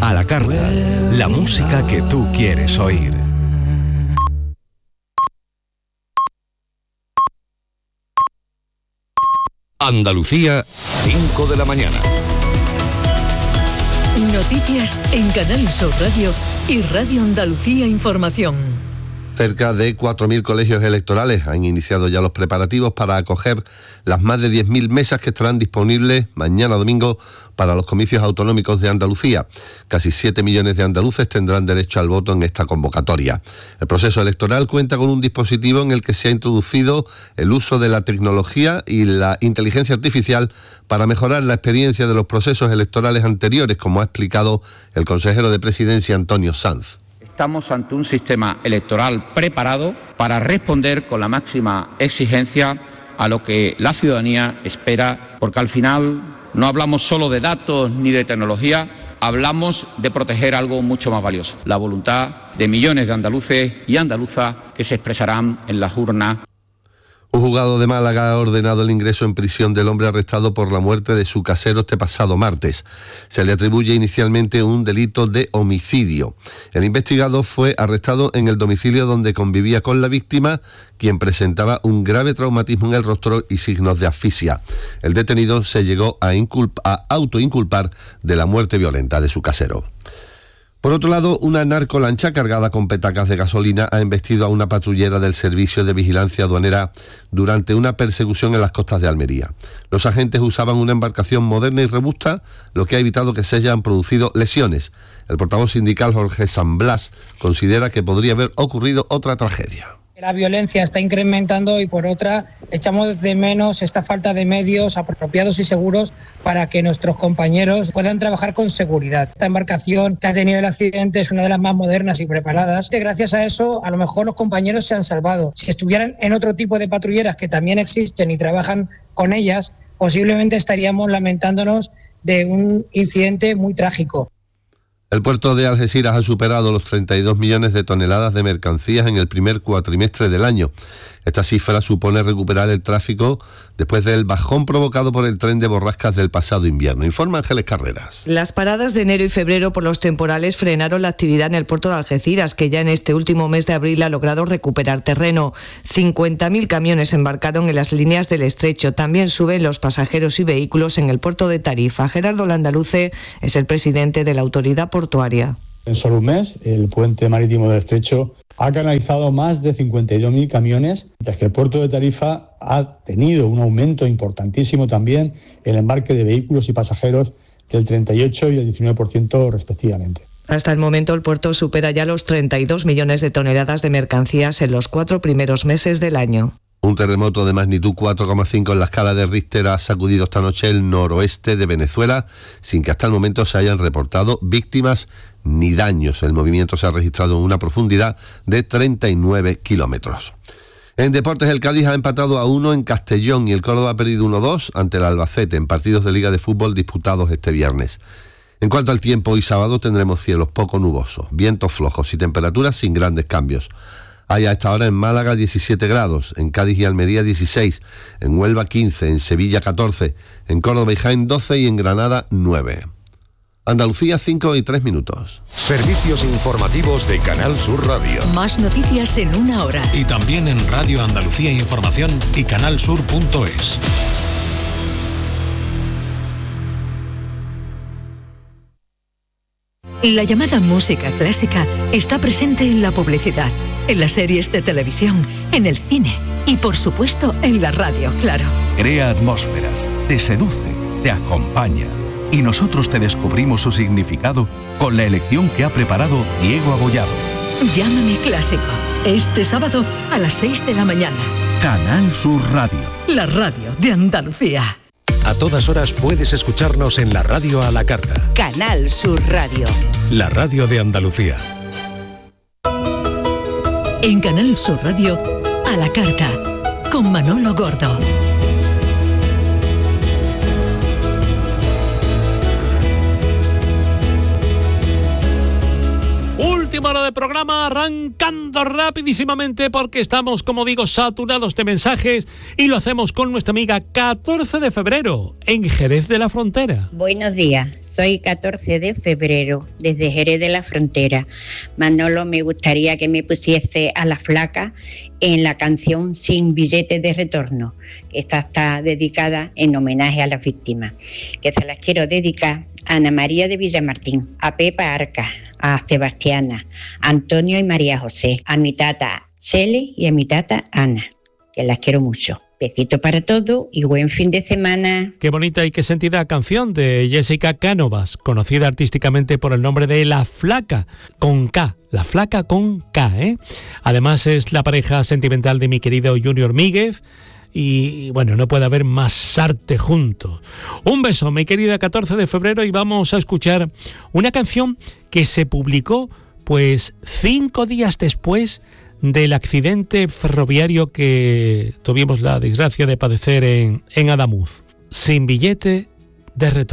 A la carta, la música que tú quieres oír. Andalucía, 5 de la mañana. Noticias en Canal Sur Radio y Radio Andalucía Información. Cerca de 4.000 colegios electorales han iniciado ya los preparativos para acoger las más de 10.000 mesas que estarán disponibles mañana domingo para los comicios autonómicos de Andalucía. Casi 7 millones de andaluces tendrán derecho al voto en esta convocatoria. El proceso electoral cuenta con un dispositivo en el que se ha introducido el uso de la tecnología y la inteligencia artificial para mejorar la experiencia de los procesos electorales anteriores, como ha explicado el consejero de Presidencia, Antonio Sanz. Estamos ante un sistema electoral preparado para responder con la máxima exigencia a lo que la ciudadanía espera, porque al final no hablamos solo de datos ni de tecnología, hablamos de proteger algo mucho más valioso, la voluntad de millones de andaluces y andaluzas que se expresarán en las urnas. Un juzgado de Málaga ha ordenado el ingreso en prisión del hombre arrestado por la muerte de su casero este pasado martes. Se le atribuye inicialmente un delito de homicidio. El investigado fue arrestado en el domicilio donde convivía con la víctima, quien presentaba un grave traumatismo en el rostro y signos de asfixia. El detenido se llegó a autoinculpar de la muerte violenta de su casero. Por otro lado, una narcolancha cargada con petacas de gasolina ha embestido a una patrullera del Servicio de Vigilancia Aduanera durante una persecución en las costas de Almería. Los agentes usaban una embarcación moderna y robusta, lo que ha evitado que se hayan producido lesiones. El portavoz sindical Jorge San Blas considera que podría haber ocurrido otra tragedia. La violencia está incrementando y por otra echamos de menos esta falta de medios apropiados y seguros para que nuestros compañeros puedan trabajar con seguridad. Esta embarcación que ha tenido el accidente es una de las más modernas y preparadas. Gracias a eso, a lo mejor los compañeros se han salvado. Si estuvieran en otro tipo de patrulleras que también existen y trabajan con ellas, posiblemente estaríamos lamentándonos de un incidente muy trágico. El puerto de Algeciras ha superado los 32 millones de toneladas de mercancías en el primer cuatrimestre del año. Esta cifra supone recuperar el tráfico después del bajón provocado por el tren de borrascas del pasado invierno. Informa Ángeles Carreras. Las paradas de enero y febrero por los temporales frenaron la actividad en el puerto de Algeciras, que ya en este último mes de abril ha logrado recuperar terreno. 50.000 camiones embarcaron en las líneas del estrecho. También suben los pasajeros y vehículos en el puerto de Tarifa. Gerardo Landaluce es el presidente de la autoridad portuaria. En solo un mes, el puente marítimo del Estrecho ha canalizado más de 52.000 camiones, mientras que el puerto de Tarifa ha tenido un aumento importantísimo también en el embarque de vehículos y pasajeros del 38% y el 19% respectivamente. Hasta el momento el puerto supera ya los 32 millones de toneladas de mercancías en los 4 primeros meses del año. Un terremoto de magnitud 4,5 en la escala de Richter ha sacudido esta noche el noroeste de Venezuela, sin que hasta el momento se hayan reportado víctimas ni daños. El movimiento se ha registrado en una profundidad de 39 kilómetros. En deportes, el Cádiz ha empatado a 1 en Castellón y el Córdoba ha perdido 1-2 ante el Albacete en partidos de Liga de Fútbol disputados este viernes. En cuanto al tiempo, hoy sábado tendremos cielos poco nubosos, vientos flojos y temperaturas sin grandes cambios. Hay a esta hora en Málaga 17 grados, en Cádiz y Almería 16, en Huelva 15, en Sevilla 14, en Córdoba y Jaén 12 y en Granada 9. Andalucía 5:03. Servicios informativos de Canal Sur Radio. Más noticias en una hora. Y también en Radio Andalucía Información y canalsur.es. La llamada música clásica está presente en la publicidad, en las series de televisión, en el cine y, por supuesto, en la radio, claro. Crea atmósferas, te seduce, te acompaña. Y nosotros te descubrimos su significado con la elección que ha preparado Diego Abollado. Llámame Clásico. Este sábado a las 6 de la mañana. Canal Sur Radio. La radio de Andalucía. A todas horas puedes escucharnos en la radio a la carta. Canal Sur Radio. La radio de Andalucía. En Canal Sur Radio, a la carta, con Manolo Gordo. última hora de programa, arrancando rapidísimamente porque estamos, como digo, saturados de mensajes y lo hacemos con nuestra amiga 14 de febrero en Jerez de la Frontera. Buenos días, soy 14 de febrero desde Jerez de la Frontera. Manolo, me gustaría que me pusiese a La Flaca en la canción Sin Billete de Retorno. Esta está dedicada en homenaje a las víctimas, que se las quiero dedicar a Ana María de Villamartín, a Pepa Arca, a Sebastiana, a Antonio y María José, a mi tata Chele y a mi tata Ana, que las quiero mucho. Besito para todo y buen fin de semana. Qué bonita y qué sentida canción de Jessica Cánovas, conocida artísticamente por el nombre de La Flaca, con K, La Flaca con K, ¿eh? Además es la pareja sentimental de mi querido Junior Míguez. Y bueno, no puede haber más arte juntos. Un beso, mi querida 14 de febrero, y vamos a escuchar una canción que se publicó pues 5 días después del accidente ferroviario que tuvimos la desgracia de padecer en Adamuz. Sin billete de retorno.